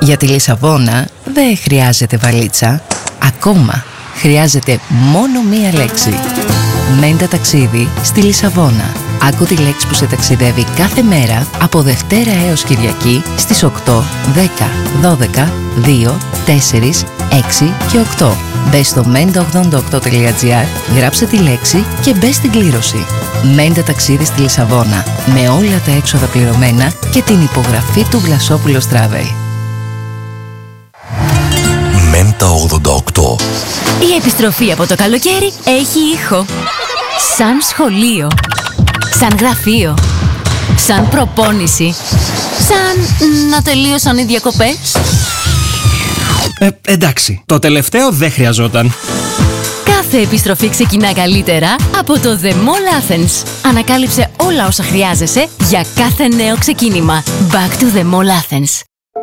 Για τη Λισαβόνα δεν χρειάζεται βαλίτσα. Ακόμα χρειάζεται μόνο μία λέξη. Μέντα ταξίδι στη Λισαβόνα. Άκου τη λέξη που σε ταξιδεύει κάθε μέρα από Δευτέρα έως Κυριακή στις 8, 10, 12, 2, 4, 6 και 8. Μπες στο menda88.gr, γράψε τη λέξη και μπες στην κλήρωση. Μέντα ταξίδι στη Λισαβόνα, με όλα τα έξοδα πληρωμένα και την υπογραφή του Βλασόπουλος Travel. Μέντα 88. Η επιστροφή από το καλοκαίρι έχει ήχο. Σαν σχολείο. Σαν γραφείο. Σαν προπόνηση. Σαν να τελείωσαν οι διακοπές. Εντάξει, το τελευταίο δεν χρειαζόταν. Κάθε επιστροφή ξεκινά καλύτερα από το The Mall Athens. Ανακάλυψε όλα όσα χρειάζεσαι για κάθε νέο ξεκίνημα. Back to The Mall Athens.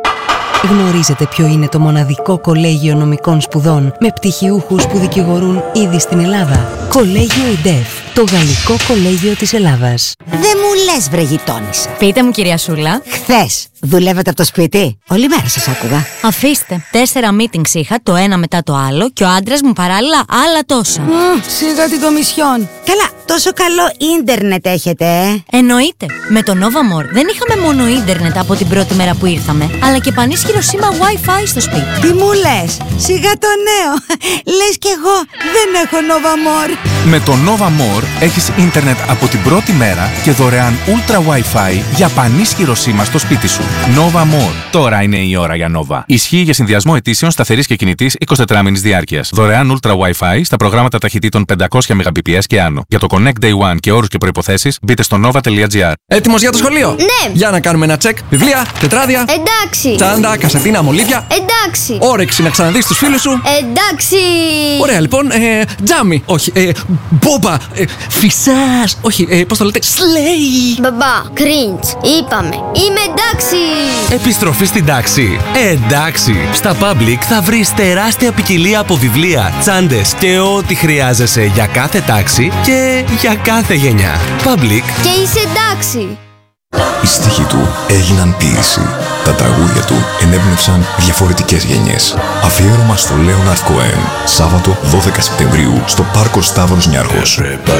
Γνωρίζετε ποιο είναι το μοναδικό κολέγιο νομικών σπουδών με πτυχιούχους που δικηγορούν ήδη στην Ελλάδα? Κολέγιο ΙΝΤΕΦ, το γαλλικό κολέγιο της Ελλάδας. Δεν μου λες, βρε γειτόνισσα. Πείτε μου, κυρία Σούλα. Χθες δουλεύετε από το σπίτι? Όλη μέρα σας άκουγα. Αφήστε. 4 meetings είχα, το ένα μετά το άλλο, και ο άντρας μου παράλληλα άλλα τόσα. Σιγά την κομισιόν. Καλά, τόσο καλό ίντερνετ έχετε, Εννοείται. Με το Nova More δεν είχαμε μόνο ίντερνετ από την πρώτη μέρα που ήρθαμε, αλλά και πανίσχυρο σήμα Wi-Fi στο σπίτι. Τι μου λες? Σιγά το νέο. Λες κι εγώ δεν έχω Nova More. Με το Nova More έχεις ίντερνετ από την πρώτη μέρα και δωρεάν Ultra Wi-Fi για πανίσχυρο σήμα στο σπίτι σου. Nova More. Τώρα είναι η ώρα για Nova. Ισχύει για συνδυασμό αιτήσεων σταθερής και κινητής 24 μήνες διάρκειας. Δωρεάν Ultra Wi-Fi στα προγράμματα ταχυτήτων 500 Mbps και άνω. Για το Connect Day One και όρους και προϋποθέσεις μπείτε στο nova.gr. Έτοιμος για το σχολείο? Ναι! Για να κάνουμε ένα τσεκ. Βιβλία, τετράδια. Εντάξει! Τσάντα, κασετίνα, μολύβια. Εντάξει! Όρεξη να ξαναδείς τους φίλους σου. Εντάξει! Ωραία, λοιπόν. Τζάμι. Όχι. Μπόμπα. Φυσάς. Όχι. Πώς το λέτε? Σλέι. Μπαμπά, cringe. Είπαμε. Είμαι εντάξει! Επιστροφή στην τάξη. Εντάξει. Στα Public θα βρεις τεράστια ποικιλία από βιβλία, τσάντες και ό,τι χρειάζεσαι για κάθε τάξη και για κάθε γενιά. Public. Και είσαι εντάξει! Οι στίχοι του έγιναν ποίηση. Τα τραγούδια του ενέπνευσαν διαφορετικές γενιές. Αφιέρωμα στο Λέοναρντ Κοέν, Σάββατο 12 Σεπτεμβρίου στο Πάρκο Σταύρος Νιάρχος.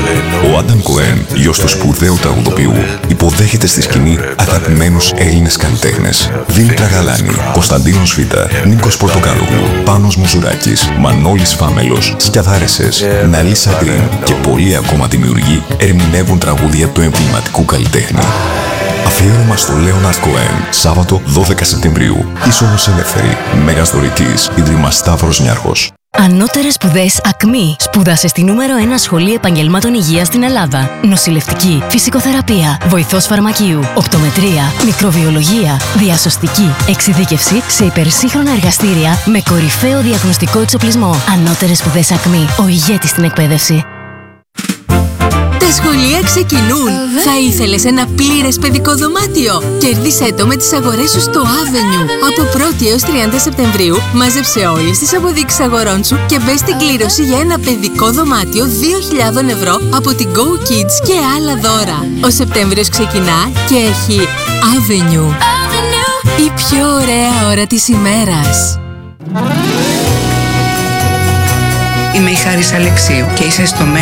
Ο Άνταμ Κοέν, γιος του σπουδαίου τραγουδοποιού, υποδέχεται στη σκηνή αγαπημένους Έλληνες καλλιτέχνες. Δήμητρα Γαλάνη, Κωνσταντίνος Βίτα, Νίκος Πορτοκάλογλου, Πάνος Μουζουράκης, Μανώλης Φάμελος, Σκιαδάρεσες, Ναλή Σαγκρίν και πολλοί ακόμα δημιουργοί ερμηνεύουν τραγούδια του εμβληματικού καλλιτέχνη. Αφιέρωμα στο Λέοναρντ Κοέν, Σάββατο 12 Σεπτεμβρίου. Είσοδος ελεύθερη. Μέγας δωρητής, Ίδρυμα Σταύρος Νιάρχος. Ανώτερες σπουδές ΑΚΜΗ. Σπούδασε στη νούμερο 1 σχολή επαγγελμάτων υγείας στην Ελλάδα. Νοσηλευτική, φυσικοθεραπεία, βοηθός φαρμακείου, οπτομετρία, μικροβιολογία, διασωστική, εξειδίκευση σε υπερσύγχρονα εργαστήρια με κορυφαίο διαγνωστικό εξοπλισμό. Ανώτερες σπουδές ΑΚΜΗ. Ο ηγέτης στην εκπαίδευση. Τα σχολεία ξεκινούν. Θα ήθελες ένα πλήρες παιδικό δωμάτιο? Κέρδισέ το με τις αγορές σου στο Avenue. Από 1η έως 30 Σεπτεμβρίου μάζεψε όλες τις αποδείξεις αγορών σου και μπες στην κλήρωση για ένα παιδικό δωμάτιο 2.000 ευρώ από την Go Kids και άλλα δώρα. Ο Σεπτέμβριος ξεκινά και έχει Avenue. Η πιο ωραία ώρα της ημέρας. Είμαι η Χάρις Αλεξίου και είσαι στο